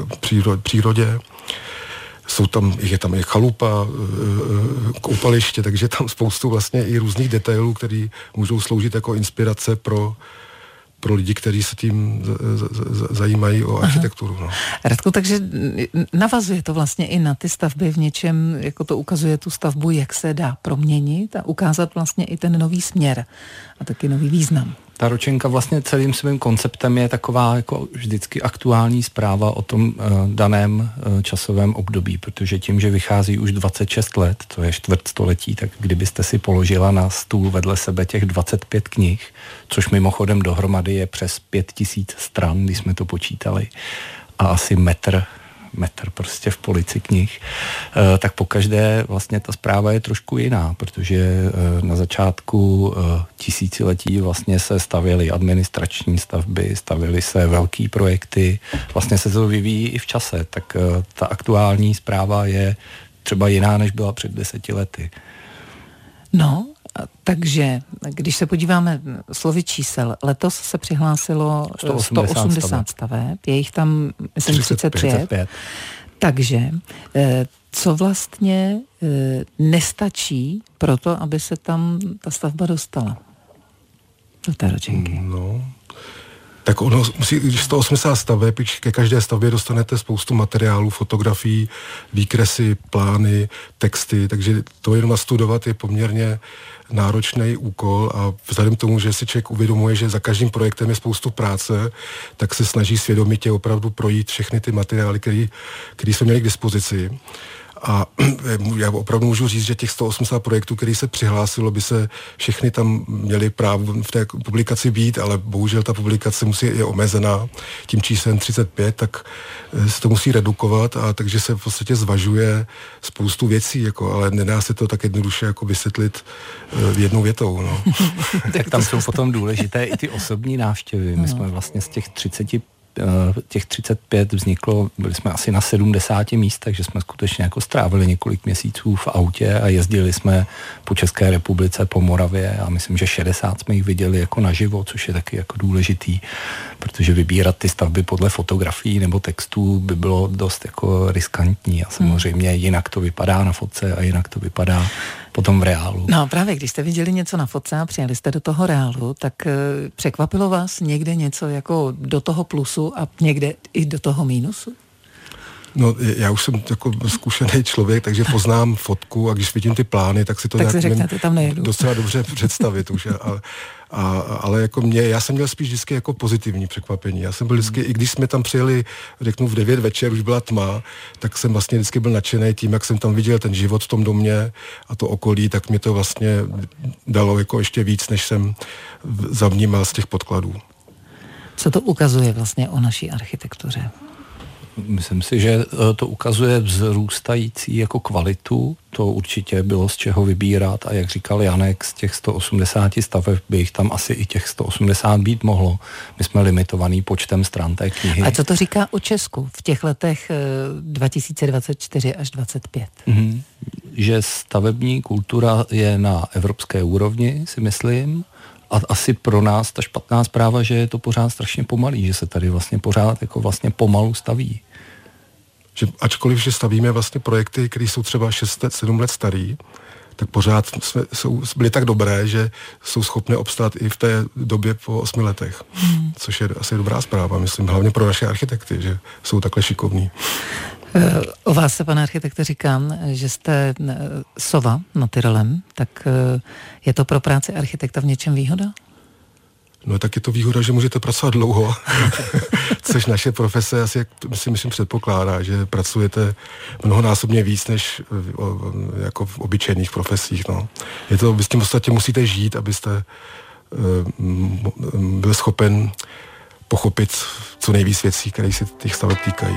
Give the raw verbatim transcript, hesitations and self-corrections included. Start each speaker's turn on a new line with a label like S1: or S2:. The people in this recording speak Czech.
S1: příro, přírodě. Jsou tam, je tam i chalupa, koupaliště, takže tam spoustu vlastně i různých detailů, které můžou sloužit jako inspirace pro pro lidi, kteří se tím zajímají o architekturu. No.
S2: Radku, takže navazuje to vlastně i na ty stavby v něčem, jako to ukazuje tu stavbu, jak se dá proměnit a ukázat vlastně i ten nový směr a taky nový význam.
S3: Ta ročenka vlastně celým svým konceptem je taková jako vždycky aktuální zpráva o tom uh, daném uh, časovém období, protože tím, že vychází už dvacet šest let, to je čtvrtstoletí, tak kdybyste si položila na stůl vedle sebe těch dvacet pět knih, což mimochodem dohromady je přes pět tisíc stran, když jsme to počítali, a asi metr metr prostě v polici knih, tak pokaždé vlastně ta zpráva je trošku jiná, protože na začátku tisíciletí vlastně se stavěly administrační stavby, stavěly se velký projekty, vlastně se to vyvíjí i v čase, tak ta aktuální zpráva je třeba jiná, než byla před deseti lety.
S2: No, takže když se podíváme slovy čísel, letos se přihlásilo sto osmdesát staveb, je jich tam, myslím, třicet pět. třicet pět. Takže co vlastně nestačí pro to, aby se tam ta stavba dostala do té ročenky?
S1: No, tak ono musí, když sto osmdesát staveb, ke každé stavbě dostanete spoustu materiálů, fotografií, výkresy, plány, texty, takže to jenom nastudovat je poměrně náročný úkol a vzhledem k tomu, že si člověk uvědomuje, že za každým projektem je spoustu práce, tak se snaží svědomitě opravdu projít všechny ty materiály, které jsme měli k dispozici. A já opravdu můžu říct, že těch sto osmdesát projektů, který se přihlásilo, by se všechny tam měly právo v té publikaci být, ale bohužel ta publikace musí, je omezená tím číslem třicet pět, tak se to musí redukovat, a takže se v podstatě zvažuje spoustu věcí, jako, ale nedá se to tak jednoduše jako vysvětlit jednou větou. No.
S3: Tak tam jsou potom důležité i ty osobní návštěvy. My jsme vlastně z těch třiceti těch třicet pět vzniklo, byli jsme asi na sedmdesáti místech, že jsme skutečně jako strávili několik měsíců v autě a jezdili jsme po České republice, po Moravě a myslím, že šedesát jsme jich viděli jako naživo, což je taky jako důležitý, protože vybírat ty stavby podle fotografií nebo textů by bylo dost jako riskantní a samozřejmě jinak to vypadá na fotce a jinak to vypadá potom v reálu.
S2: No právě, když jste viděli něco na fotce a přijeli jste do toho reálu, tak e, překvapilo vás někde něco jako do toho plusu a někde i do toho mínusu?
S1: No, já už jsem jako zkušený člověk, takže poznám fotku a když vidím ty plány, tak si to
S2: tak
S1: nějak
S2: si řeknete, tam nejedu.
S1: Docela dobře představit už. A, a, ale jako mě, já jsem měl spíš vždycky jako pozitivní překvapení. Já jsem byl vždycky, i když jsme tam přijeli, řeknu v devět večer, už byla tma, tak jsem vlastně vždycky byl nadšený tím, jak jsem tam viděl ten život v tom domě a to okolí, tak mě to vlastně dalo jako ještě víc, než jsem zavnímal z těch podkladů.
S2: Co to ukazuje vlastně o naší architektuře?
S3: Myslím si, že to ukazuje vzrůstající jako kvalitu, to určitě bylo z čeho vybírat a jak říkal Janek, z těch sto osmdesáti staveb by jich tam asi i těch sto osmdesát být mohlo. My jsme limitovaný počtem stran té knihy.
S2: A co to říká o Česku v těch letech dva tisíce dvacet čtyři až dvacet pět?
S3: Mm-hmm. Že stavební kultura je na evropské úrovni, si myslím. A asi pro nás ta špatná zpráva, že je to pořád strašně pomalý, že se tady vlastně pořád jako vlastně pomalu staví.
S1: Že ačkoliv, že stavíme vlastně projekty, které jsou třeba šest sedm let starý, tak pořád jsme, jsou, byly tak dobré, že jsou schopné obstát i v té době po osmi letech. Hmm. Což je asi dobrá zpráva, myslím, hlavně pro naše architekty, že jsou takhle šikovní.
S2: O vás se, pane architekte, říkám, že jste sova naturelem, tak je to pro práci architekta v něčem výhoda?
S1: No tak je to výhoda, že můžete pracovat dlouho, což naše profese asi, jak si myslím, předpokládá, že pracujete mnohonásobně víc, než jako v obyčejných profesích. No. Je to, vy s tím v podstatě musíte žít, abyste byl schopen pochopit co nejvíc věcí, které se těch staveb týkají.